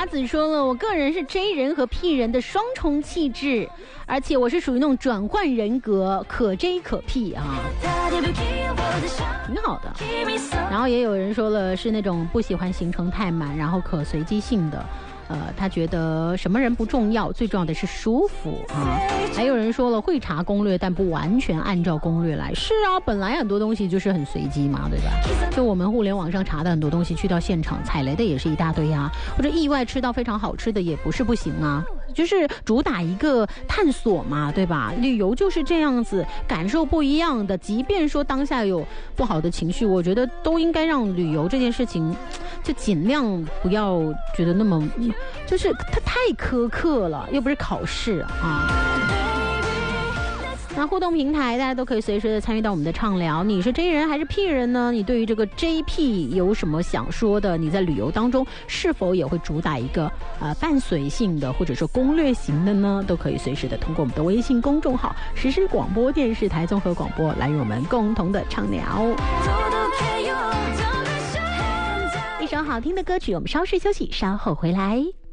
麻子说了，我个人是 J 人和 P 人的双重气质，而且我是属于那种转换人格，可 J 可 P 啊，挺好的。然后也有人说了，是那种不喜欢行程太满，然后可随机性的。他觉得什么人不重要，最重要的是舒服啊。还有人说了，会查攻略，但不完全按照攻略来。是啊，本来很多东西就是很随机嘛，对吧？就我们互联网上查的很多东西，去到现场踩雷的也是一大堆啊，或者意外吃到非常好吃的也不是不行啊。就是主打一个探索嘛，对吧？旅游就是这样子，感受不一样的。即便说当下有不好的情绪，我觉得都应该让旅游这件事情，就尽量不要觉得那么，就是它太苛刻了，又不是考试啊。那互动平台大家都可以随时的参与到我们的畅聊，你是 J 人还是 P 人呢？你对于这个 JP 有什么想说的？你在旅游当中是否也会主打一个伴随性的或者说攻略型的呢？都可以随时的通过我们的微信公众号实时广播电视台综合广播来与我们共同的畅聊。一首好听的歌曲，我们稍事休息，稍后回来。